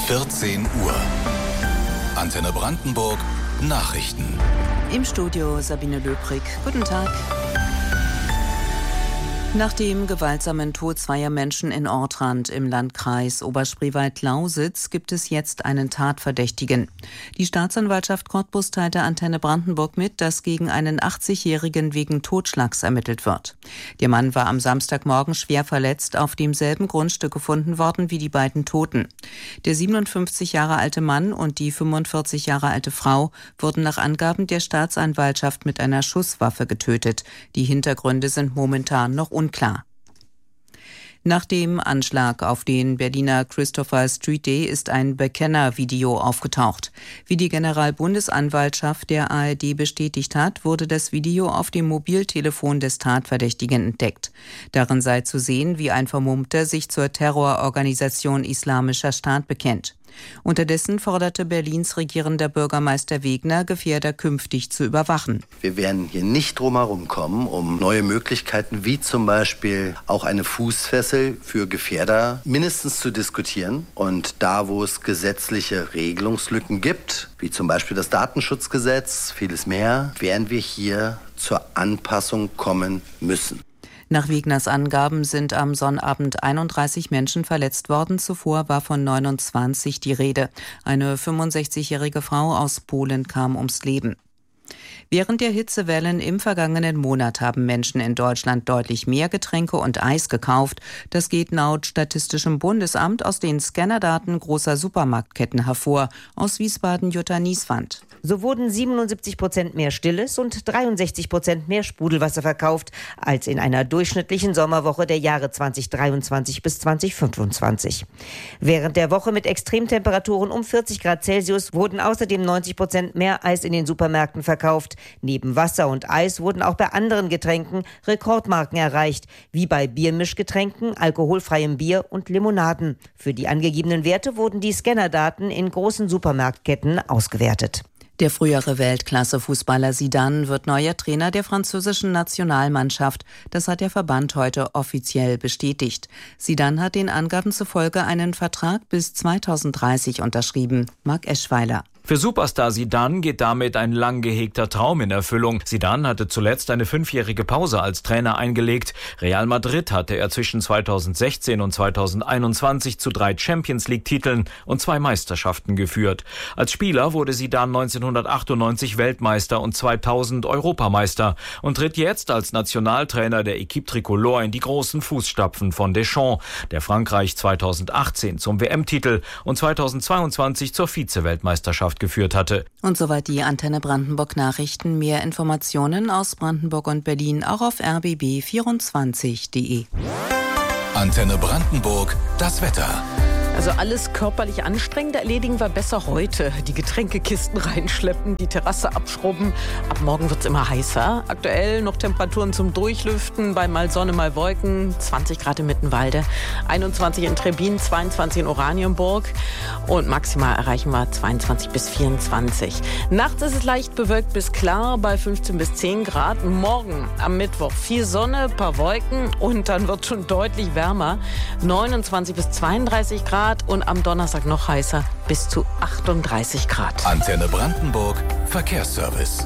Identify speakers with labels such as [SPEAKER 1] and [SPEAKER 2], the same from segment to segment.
[SPEAKER 1] 14 Uhr. Antenne Brandenburg Nachrichten.
[SPEAKER 2] Im Studio Sabine Löbrig. Guten Tag. Nach dem gewaltsamen Tod zweier Menschen in Ortrand im Landkreis Oberspreewald-Lausitz gibt es jetzt einen Tatverdächtigen. Die Staatsanwaltschaft Cottbus teilte Antenne Brandenburg mit, dass gegen einen 80-Jährigen wegen Totschlags ermittelt wird. Der Mann war am Samstagmorgen schwer verletzt auf demselben Grundstück gefunden worden wie die beiden Toten. Der 57 Jahre alte Mann und die 45 Jahre alte Frau wurden nach Angaben der Staatsanwaltschaft mit einer Schusswaffe getötet. Die Hintergründe sind momentan noch unklar. Nach dem Anschlag auf den Berliner Christopher Street Day ist ein Bekennervideo aufgetaucht. Wie die Generalbundesanwaltschaft der ARD bestätigt hat, wurde das Video auf dem Mobiltelefon des Tatverdächtigen entdeckt. Darin sei zu sehen, wie ein Vermummter sich zur Terrororganisation Islamischer Staat bekennt. Unterdessen forderte Berlins regierender Bürgermeister Wegner, Gefährder künftig zu überwachen.
[SPEAKER 3] Wir werden hier nicht drum herum kommen, um neue Möglichkeiten wie zum Beispiel auch eine Fußfessel für Gefährder mindestens zu diskutieren. Und da, wo es gesetzliche Regelungslücken gibt, wie zum Beispiel das Datenschutzgesetz, vieles mehr, werden wir hier zur Anpassung kommen müssen.
[SPEAKER 2] Nach Wegners Angaben sind am Sonnabend 31 Menschen verletzt worden. Zuvor war von 29 die Rede. Eine 65-jährige Frau aus Polen kam ums Leben. Während der Hitzewellen im vergangenen Monat haben Menschen in Deutschland deutlich mehr Getränke und Eis gekauft. Das geht laut Statistischem Bundesamt aus den Scannerdaten großer Supermarktketten hervor. Aus Wiesbaden Jutta Nieswand.
[SPEAKER 4] So wurden 77% mehr Stilles und 63% mehr Sprudelwasser verkauft als in einer durchschnittlichen Sommerwoche der Jahre 2023 bis 2025. Während der Woche mit Extremtemperaturen um 40 Grad Celsius wurden außerdem 90% mehr Eis in den Supermärkten verkauft. Neben Wasser und Eis wurden auch bei anderen Getränken Rekordmarken erreicht, wie bei Biermischgetränken, alkoholfreiem Bier und Limonaden. Für die angegebenen Werte wurden die Scannerdaten in großen Supermarktketten ausgewertet.
[SPEAKER 2] Der frühere Weltklasse-Fußballer Zidane wird neuer Trainer der französischen Nationalmannschaft. Das hat der Verband heute offiziell bestätigt. Zidane hat den Angaben zufolge einen Vertrag bis 2030 unterschrieben. Marc Eschweiler.
[SPEAKER 5] Für Superstar Zidane geht damit ein lang gehegter Traum in Erfüllung. Zidane hatte zuletzt eine 5-jährige Pause als Trainer eingelegt. Real Madrid hatte er zwischen 2016 und 2021 zu 3 Champions-League-Titeln und 2 Meisterschaften geführt. Als Spieler wurde Zidane 1998 Weltmeister und 2000 Europameister und tritt jetzt als Nationaltrainer der Équipe Tricolore in die großen Fußstapfen von Deschamps, der Frankreich 2018 zum WM-Titel und 2022 zur Vize-Weltmeisterschaft geführt hatte.
[SPEAKER 2] Und soweit die Antenne Brandenburg Nachrichten. Mehr Informationen aus Brandenburg und Berlin auch auf rbb24.de.
[SPEAKER 1] Antenne Brandenburg, das Wetter.
[SPEAKER 6] Also alles körperlich anstrengend erledigen wir besser heute. Die Getränkekisten reinschleppen, die Terrasse abschrubben. Ab morgen wird es immer heißer. Aktuell noch Temperaturen zum Durchlüften bei mal Sonne, mal Wolken. 20 Grad in Mittenwalde, 21 in Trebin, 22 in Oranienburg. Und maximal erreichen wir 22 bis 24. Nachts ist es leicht bewölkt bis klar bei 15 bis 10 Grad. Morgen am Mittwoch viel Sonne, paar Wolken und dann wird schon deutlich wärmer. 29 bis 32 Grad. Und am Donnerstag noch heißer, bis zu 38 Grad.
[SPEAKER 1] Antenne Brandenburg, Verkehrsservice.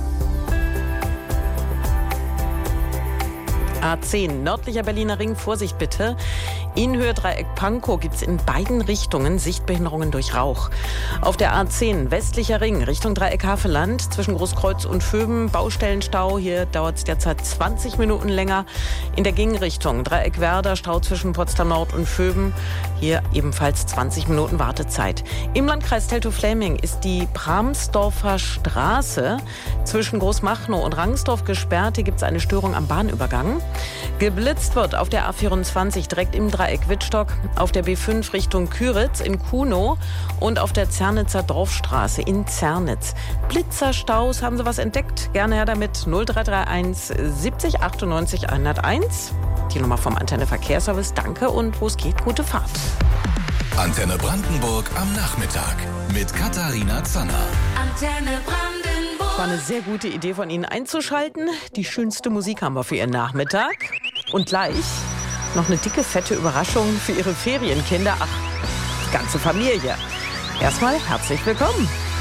[SPEAKER 6] A10, nördlicher Berliner Ring, Vorsicht bitte. Innenhöhe Dreieck Pankow gibt es in beiden Richtungen Sichtbehinderungen durch Rauch. Auf der A10, westlicher Ring, Richtung Dreieck Havelland, zwischen Großkreuz und Vöben, Baustellenstau. Hier dauert es derzeit 20 Minuten länger. In der Gegenrichtung Dreieck Werder, Stau zwischen Potsdam Nord und Vöben. Hier ebenfalls 20 Minuten Wartezeit. Im Landkreis Teltow-Fläming ist die Bramsdorfer Straße zwischen Großmachnow und Rangsdorf gesperrt. Hier gibt es eine Störung am Bahnübergang. Geblitzt wird auf der A24 direkt im Dreieck Wittstock, auf der B5 Richtung Küritz in Kunow und auf der Zernitzer Dorfstraße in Zernitz. Blitzerstaus, haben Sie was entdeckt? Gerne her damit. 0331 70 98 101. Die Nummer vom Antenne Verkehrsservice. Danke und wo es geht, gute Fahrt.
[SPEAKER 1] Antenne Brandenburg am Nachmittag mit Katharina Zanner.
[SPEAKER 6] Antenne Brandenburg. War eine sehr gute Idee von Ihnen einzuschalten. Die schönste Musik haben wir für Ihren Nachmittag. Und gleich noch eine dicke, fette Überraschung für Ihre Ferienkinder. Ach, die ganze Familie. Erstmal herzlich willkommen.